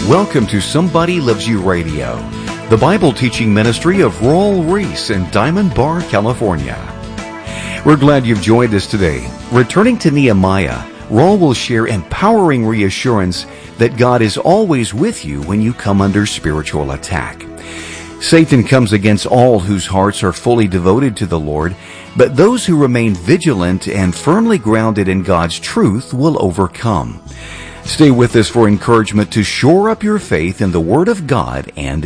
Welcome to Somebody Loves You Radio, the Bible teaching ministry of Raul Ries in Diamond Bar, California. We're glad you've joined us today. Returning to Nehemiah, Raul will share empowering reassurance that God is always with you when you come under spiritual attack. Satan comes against all whose hearts are fully devoted to the Lord, but those who remain vigilant and firmly grounded in God's truth will overcome. Stay with us for encouragement to shore up your faith in the Word of God and